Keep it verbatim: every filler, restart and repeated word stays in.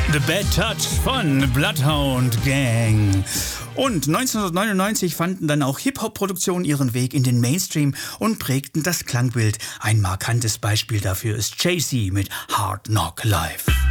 The Bad Touch von Bloodhound Gang. Und neunzehnhundertneunundneunzig fanden dann auch Hip-Hop-Produktionen ihren Weg in den Mainstream und prägten das Klangbild. Ein markantes Beispiel dafür ist Jay-Z mit Hard Knock Life.